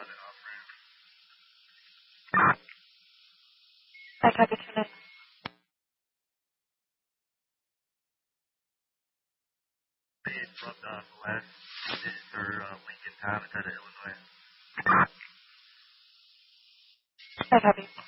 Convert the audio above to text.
I copy tonight. From West or Lincoln Town instead of Illinois. I copy.